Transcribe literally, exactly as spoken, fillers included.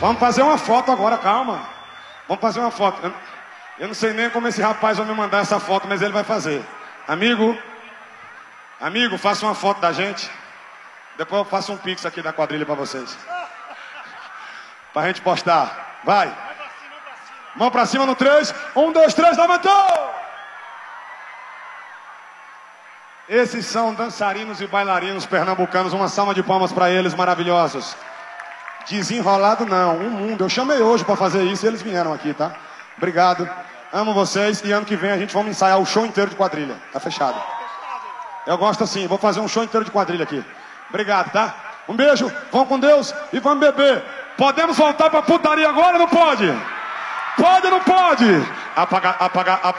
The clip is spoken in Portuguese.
Vamos fazer uma foto agora, calma. Vamos fazer uma foto. Eu, eu não sei nem como esse rapaz vai me mandar essa foto, mas ele vai fazer. Amigo, amigo, faça uma foto da gente. Depois eu faço um pix aqui da quadrilha pra vocês. Pra gente postar. Vai. Mão pra cima no três. Um, dois, três, levantou! Esses são dançarinos e bailarinos pernambucanos. Uma salva de palmas pra eles, maravilhosos. Desenrolado não, um mundo. Eu chamei hoje pra fazer isso e eles vieram aqui, tá? Obrigado. Amo vocês. E ano que vem a gente vai ensaiar o show inteiro de quadrilha. Tá fechado. Eu gosto assim. Vou fazer um show inteiro de quadrilha aqui. Obrigado, tá? Um beijo. Vão com Deus e vamos beber. Podemos voltar pra putaria agora ou não pode? Pode ou não pode? Apagar, apagar, apagar.